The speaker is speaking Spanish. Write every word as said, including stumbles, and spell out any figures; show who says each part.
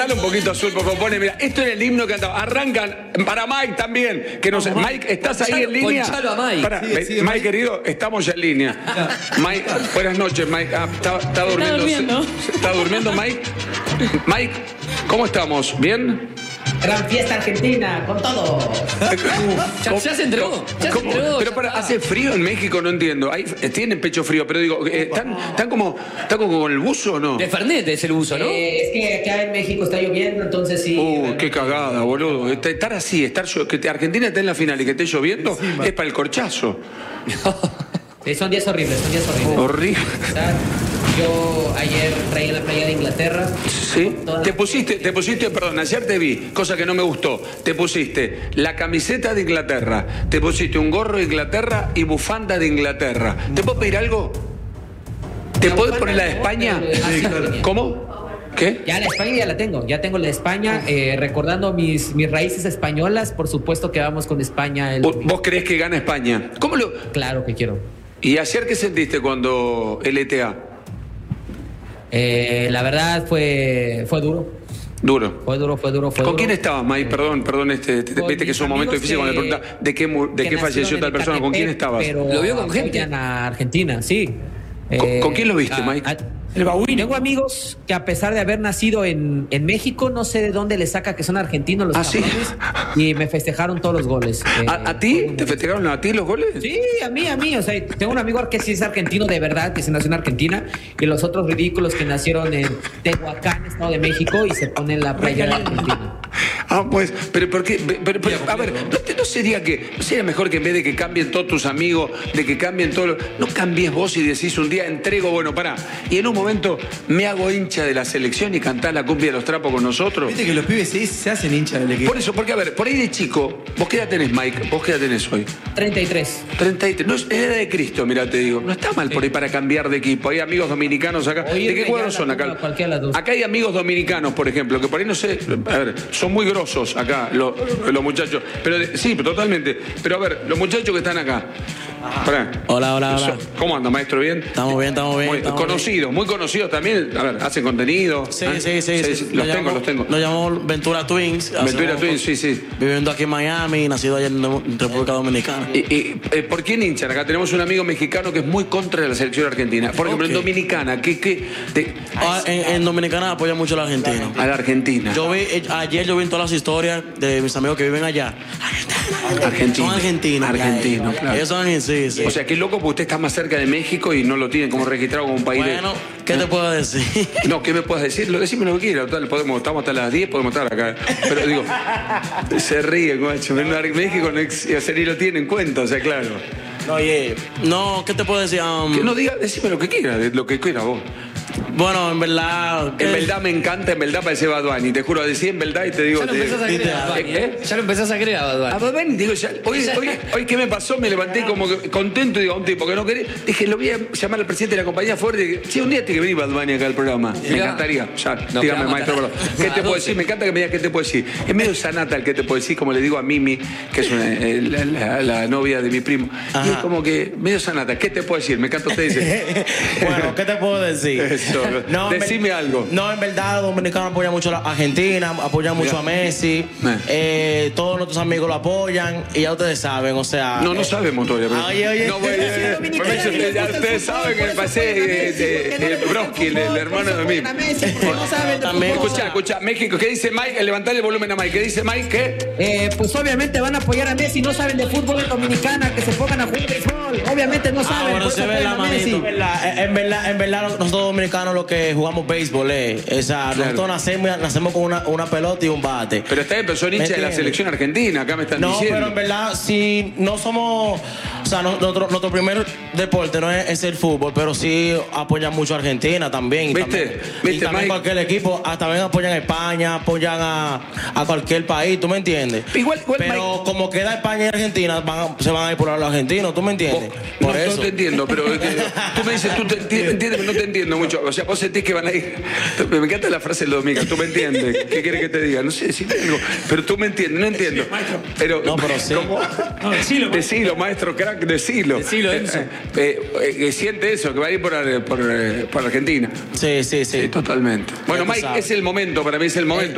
Speaker 1: Dale un poquito azul, por favor. Pone, mira, esto era el himno que cantaba. Arrancan para Mike también. Que no sé, Mike, ¿estás ahí en línea?
Speaker 2: Ponchalo a Mike.
Speaker 1: Para,
Speaker 2: Sí,
Speaker 1: Mike,
Speaker 2: sí,
Speaker 1: Mike,
Speaker 2: Mike,
Speaker 1: querido, estamos ya en línea. Mike, buenas noches, Mike. Ah, está, está durmiendo.
Speaker 3: Está durmiendo.
Speaker 1: ¿Se- ¿Está durmiendo, Mike? Mike, ¿cómo estamos? ¿Bien?
Speaker 4: Gran fiesta argentina, con todo.
Speaker 2: Ya, ya se entregó. Ya se
Speaker 1: ¿Cómo?
Speaker 2: entregó.
Speaker 1: Pero
Speaker 2: ya
Speaker 1: para,
Speaker 2: está.
Speaker 1: hace frío en México, no entiendo. Hay, tienen pecho frío, pero digo, eh, ¿están, están como, ¿están como con el buzo o no?
Speaker 2: De Fernet es el uso, ¿no?
Speaker 4: Eh, es que acá en México está lloviendo, entonces sí.
Speaker 1: Uh, qué cagada, boludo. Est- Estar así, estar llo- que te- Argentina esté en la final y que esté lloviendo es para el corchazo.
Speaker 4: Sí, son días horribles, son días horribles.
Speaker 1: Horrible.
Speaker 4: ¿Verdad? Yo ayer traía la playa de Inglaterra.
Speaker 1: ¿Sí?
Speaker 4: Toda
Speaker 1: Te
Speaker 4: la-
Speaker 1: pusiste, te pusiste, perdón, ayer te vi, cosa que no me gustó. Te pusiste la camiseta de Inglaterra, te pusiste un gorro de Inglaterra y bufanda de Inglaterra. ¿Te puedo pedir algo? ¿Te
Speaker 4: La
Speaker 1: puedes
Speaker 4: bufanda
Speaker 1: poner la de
Speaker 4: no,
Speaker 1: España?
Speaker 4: pero- ah, sí, claro.
Speaker 1: ¿Cómo? ¿Qué?
Speaker 4: Ya la España ya la tengo, ya tengo la de España, eh, recordando mis, mis raíces españolas, por supuesto que vamos con España. El...
Speaker 1: ¿Vos, vos creés que gana España? ¿Cómo lo...?
Speaker 4: Claro que quiero.
Speaker 1: ¿Y ayer qué sentiste cuando L T A?
Speaker 4: Eh, la verdad fue, fue duro,
Speaker 1: Duro.
Speaker 4: fue duro, fue duro, fue
Speaker 1: ¿Con
Speaker 4: duro.
Speaker 1: quién estabas, Mike? Perdón, perdón, este, te-
Speaker 4: Con
Speaker 1: viste que
Speaker 4: mis
Speaker 1: es un momento
Speaker 4: amigos
Speaker 1: difícil cuando me
Speaker 4: que-
Speaker 1: preguntas de qué, mu- de
Speaker 4: que
Speaker 1: qué
Speaker 4: nacieron
Speaker 1: falleció
Speaker 4: en
Speaker 1: tal persona. ¿Con quién
Speaker 4: Ecatepec,
Speaker 1: estabas?
Speaker 4: Pero
Speaker 2: ¿Lo vio con gente?
Speaker 4: apoyan a Argentina, sí.
Speaker 1: ¿Con,
Speaker 4: Eh,
Speaker 1: con quién lo viste,
Speaker 4: a-
Speaker 1: Mike?
Speaker 4: a- Tengo amigos que a pesar de haber nacido en, en México, no sé de dónde les saca que son argentinos los
Speaker 1: ¿Ah, sí?
Speaker 4: cabrones, y me festejaron todos los goles. Eh,
Speaker 1: ¿A, a ti? ¿Te festejaron a ti los goles?
Speaker 4: Sí, a mí, a mí. O sea, tengo un amigo que sí es argentino de verdad, que se nació en Argentina, y los otros ridículos que nacieron en Tehuacán, Estado de México, y se ponen la playa de Argentina.
Speaker 1: Ah, pues, pero ¿por qué? Pero, pero, a ver, ¿no, te- no sería que, no sería mejor que en vez de que cambien todos tus amigos, de que cambien todos los... No cambies vos y decís un día, entrego, bueno, pará, y en un momento me hago hincha de la selección y cantás la cumbia de los trapos con nosotros?
Speaker 5: Viste que los pibes se, se hacen hinchas del equipo.
Speaker 1: Por eso, porque a ver, por ahí de chico, ¿vos qué edad tenés, Mike? ¿Vos qué edad tenés hoy?
Speaker 4: treinta y tres.
Speaker 1: treinta y tres. No es la edad de Cristo, mira, te digo. No está mal por ahí para cambiar de equipo. Hay amigos dominicanos acá.
Speaker 4: Oye,
Speaker 1: ¿De qué
Speaker 4: ya
Speaker 1: cuadros
Speaker 4: la
Speaker 1: son acá?
Speaker 4: tumba, cualquiera de las dos.
Speaker 1: Acá hay amigos dominicanos, por ejemplo, que por ahí no sé. A ver, son muy grosos acá, los, los muchachos. Pero de- sí, totalmente. Pero a ver, los muchachos que están acá. Pará.
Speaker 6: Hola, hola, hola.
Speaker 1: Son- ¿Cómo anda, maestro? ¿Bien?
Speaker 6: Estamos bien, estamos bien.
Speaker 1: Muy
Speaker 6: estamos
Speaker 1: conocidos, muy conocidos también. A ver, hacen contenido.
Speaker 6: Sí,
Speaker 1: ¿Ah?
Speaker 6: sí, sí, sí.
Speaker 1: Los
Speaker 6: Nos
Speaker 1: tengo,
Speaker 6: llamamos-
Speaker 1: los tengo.
Speaker 6: Nos llamamos Ventura Twins.
Speaker 1: Ventura
Speaker 6: Hacemos-
Speaker 1: Twins, sí, sí.
Speaker 6: Viviendo aquí en Miami, nacido allá en República Dominicana.
Speaker 1: Y, y, eh, ¿Por quién hinchan? Acá tenemos un amigo mexicano que es muy contra de la selección argentina. Por ejemplo,
Speaker 6: Ok.
Speaker 1: en Dominicana, ¿qué, qué, de-
Speaker 6: Ah, en, en Dominicana apoya mucho a la Argentina.
Speaker 1: a la Argentina?
Speaker 6: Yo vi, eh, ayer yo vi todas las historias de mis amigos que viven allá.
Speaker 1: Argentina.
Speaker 6: Son argentinos.
Speaker 1: Argentinos, claro.
Speaker 6: Ellos son argentinos, sí, sí.
Speaker 1: O sea, qué loco porque usted está más cerca de México y no lo tienen como registrado como un país de-
Speaker 6: Bueno, ¿qué te puedo decir?
Speaker 1: No, ¿qué me puedes decir? Lo decime lo que quieras. Total, podemos, estamos hasta las diez, podemos estar acá. Pero digo, se ríe, macho. En México no ex- o sea, ni lo tiene en cuenta, o sea, claro.
Speaker 6: No, oye, no, ¿qué te puedo decir? Um,
Speaker 1: Que no diga, decime lo que quieras, de lo que quieras vos.
Speaker 6: Bueno, en verdad.
Speaker 1: En
Speaker 6: eh,
Speaker 1: verdad me encanta, en verdad parece Bad Bunny. Te juro, decir en verdad y te digo.
Speaker 2: Ya lo
Speaker 1: te-
Speaker 2: empezás a creer a Bad Bunny,
Speaker 1: ¿Eh?
Speaker 2: ¿eh? Ya lo empezás a creer a Bad Bunny.
Speaker 1: A Bad Bunny, digo, ya, hoy, hoy, hoy, ¿qué me pasó? Me levanté como que contento y digo, a un tipo que no quería. Dije, lo voy a llamar al presidente de la compañía fuerte. Dije, sí, un día tiene que venir Bad Bunny acá al programa. Me
Speaker 2: Mirá.
Speaker 1: encantaría. Ya,
Speaker 2: No,
Speaker 1: dígame,
Speaker 2: pero
Speaker 1: maestro.
Speaker 2: matar.
Speaker 1: perdón. ¿Qué
Speaker 2: A
Speaker 1: te puedo
Speaker 2: doce.
Speaker 1: decir? Me encanta que me digas qué te puedo decir. Es medio sanata el que te puedo decir, como le digo a Mimi, que es una- eh, la, la- la novia de mi primo. Y es
Speaker 6: Ajá.
Speaker 1: como que medio sanata. ¿Qué te puedo decir? Me encanta usted dice.
Speaker 5: Bueno, ¿qué te puedo decir?
Speaker 1: Eso,
Speaker 5: en
Speaker 1: decime
Speaker 5: ver-
Speaker 1: algo.
Speaker 5: No, en verdad, los dominicanos apoyan mucho a la Argentina, apoyan mucho a Messi.
Speaker 1: Eh.
Speaker 5: Eh, todos nuestros amigos lo apoyan. Y ya ustedes saben, o sea.
Speaker 1: No, no
Speaker 5: eh,
Speaker 1: sabemos todavía. pero-
Speaker 5: Oye, oye.
Speaker 1: No, bueno, eh,
Speaker 4: dominicano,
Speaker 1: pero
Speaker 4: y les
Speaker 1: ya
Speaker 4: gusta el
Speaker 1: ustedes
Speaker 4: fútbol,
Speaker 1: saben que
Speaker 4: por
Speaker 1: me
Speaker 4: eso
Speaker 1: pasé
Speaker 4: apoyan a
Speaker 1: de,
Speaker 4: Messi,
Speaker 1: de-
Speaker 4: porque no
Speaker 1: de
Speaker 4: les gusta el
Speaker 1: Broski, el,
Speaker 4: fútbol,
Speaker 1: el hermano
Speaker 4: por
Speaker 1: de
Speaker 4: eso
Speaker 1: mí.
Speaker 4: apoyan a Messi, porque no saben de
Speaker 6: También,
Speaker 4: fútbol.
Speaker 1: Escucha, escucha, México, ¿qué dice Mike? Levantar el volumen a Mike. ¿Qué dice Mike? ¿Qué?
Speaker 4: Eh, pues obviamente van a apoyar a Messi, no saben de fútbol en Dominicana, que se pongan a jugar béisbol. Obviamente no
Speaker 5: Ah,
Speaker 4: saben,
Speaker 5: bueno,
Speaker 4: por
Speaker 5: se
Speaker 4: eso
Speaker 5: ve
Speaker 4: apoyan
Speaker 5: la
Speaker 4: a Messi.
Speaker 5: manito. En verdad, en verdad, en verdad, nosotros dominicanos lo que jugamos béisbol, eh. O sea, nosotros nacemos, nacemos con una, una pelota y un bate.
Speaker 1: Pero está bien, pero son hinchas de la
Speaker 5: entiendes?
Speaker 1: selección argentina, acá me están
Speaker 5: No,
Speaker 1: diciendo.
Speaker 5: pero en verdad, si no somos. O sea, no- nuestro, nuestro primer deporte no es, es el fútbol, pero sí apoyan mucho a Argentina también. Y
Speaker 1: ¿Viste?
Speaker 5: también,
Speaker 1: ¿Viste,
Speaker 5: y también
Speaker 1: Mike?
Speaker 5: cualquier equipo. ah, También apoyan a España, apoyan a, a cualquier país, ¿tú me entiendes?
Speaker 1: Igual- igual,
Speaker 5: pero como queda España y Argentina, van a- se van a ir por los argentinos, ¿tú me entiendes?
Speaker 1: Vos-
Speaker 5: Por
Speaker 1: no,
Speaker 5: eso.
Speaker 1: no te entiendo, pero eh, tú me dices, tú te enti- entiendes, pero no te entiendo mucho. O sea, vos sentís que van a ir. Me encanta la frase del domingo, tú me entiendes. ¿Qué quieres que te diga? No sé, decirme algo. Pero tú me entiendes, no entiendo. Pero,
Speaker 5: No, pero sí.
Speaker 1: ¿cómo?
Speaker 3: No, decilo, maestro.
Speaker 1: Decilo, maestro, crack, decilo.
Speaker 2: Decilo,
Speaker 1: Eh,
Speaker 2: Enzo.
Speaker 1: eh, eh, eh, siente eso, que va a ir por, por, eh, por Argentina.
Speaker 5: Sí, sí, sí.
Speaker 1: Sí, totalmente. Bueno,
Speaker 5: tú
Speaker 1: Mike,
Speaker 5: sabes.
Speaker 1: es el momento, para mí es el momento.